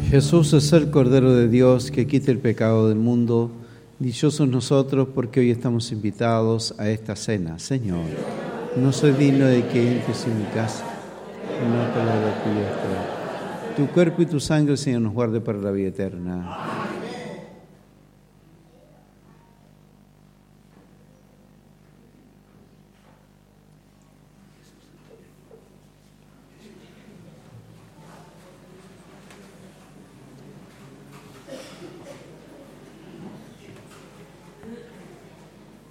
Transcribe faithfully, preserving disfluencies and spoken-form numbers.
Jesús es el Cordero de Dios que quita el pecado del mundo. Dichosos nosotros porque hoy estamos invitados a esta cena. Señor, no soy digno de que entres en mi casa, una palabra tuya es toda. Tu cuerpo y tu sangre, Señor, nos guarde para la vida eterna.